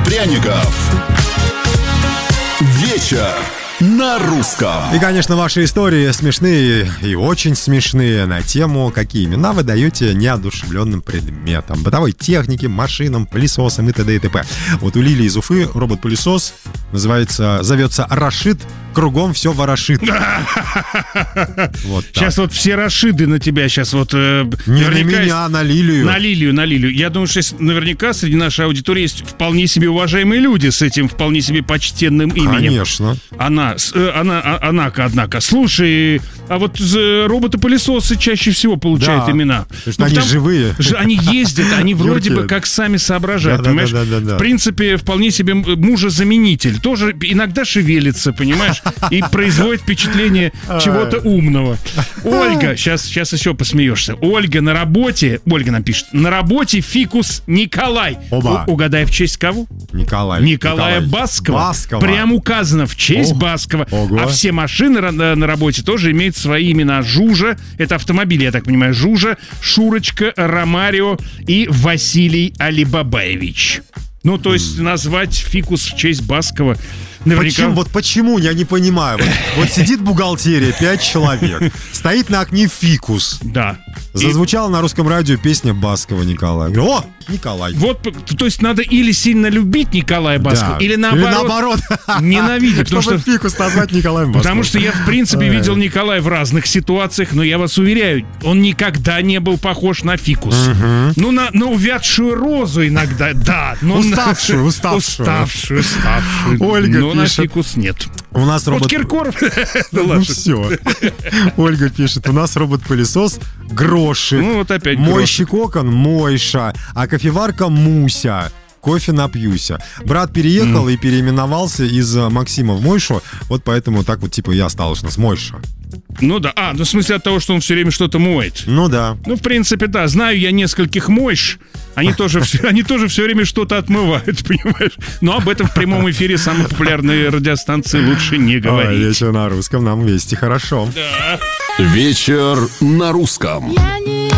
пряников. Вечер на русском. И, конечно, ваши истории смешные и очень смешные на тему, какие имена вы даете неодушевленным предметам, бытовой технике, машинам, пылесосам и т.д. и т.п. Вот у Лилии из Уфы робот-пылесос зовется Рашид, кругом все ворошит. Вот сейчас вот все Рашиды на тебя сейчас вот... Не на меня, а на Лилию. На Лилию. Я думаю, что наверняка среди нашей аудитории есть вполне себе уважаемые люди с этим вполне себе почтенным именем. Конечно. Однако. Слушай, а вот роботы-пылесосы чаще всего получают имена. Потому что они живые. Они ездят, они вроде бы как сами соображают, понимаешь? В принципе, вполне себе мужезаменитель. Тоже иногда шевелится, понимаешь? И производит впечатление чего-то умного. Ольга, сейчас еще посмеешься. Ольга на работе, Ольга нам пишет, на работе фикус Николай. Угадай, в честь кого? Николая Баскова. Прям указано в честь Баскова. А все машины на работе тоже имеют свои имена. Жужа, это автомобили, я так понимаю, Жужа, Шурочка, Ромарио и Василий Алибабаевич. Ну, то есть назвать фикус в честь Баскова наверняка... Почему? Я не понимаю. Вот сидит бухгалтерия, 5 человек, стоит на окне фикус. Да. Зазвучала на русском радио песня Баскова Николая. О, Николай. Вот, то есть надо или сильно любить Николая Баскова, или наоборот ненавидеть. Чтобы фикус назвать Николаем Басковым. Потому что я, в принципе, видел Николая в разных ситуациях, но я вас уверяю, он никогда не был похож на фикус. Ну, на увядшую розу иногда, да. Уставшую. Ольга но пишет. на фикус нет. У нас робот... Вот Киркоров. Ну все. Ольга пишет, у нас робот-пылесос Гроши. Ну вот опять Мойщик окон Мойша, а кофеварка Муся. Кофе напьюся. Брат переехал и переименовался из Максима в Мойшу. Вот поэтому так вот типа и осталось у нас Мойша. Ну да, в смысле от того, что он все время что-то моет. Ну да. Ну, в принципе, да. Знаю я нескольких Мойш. Они тоже все время что-то отмывают, понимаешь? Но об этом в прямом эфире самой популярной радиостанции лучше не говорить. Вечер на русском нам вести хорошо. Да. Вечер на русском.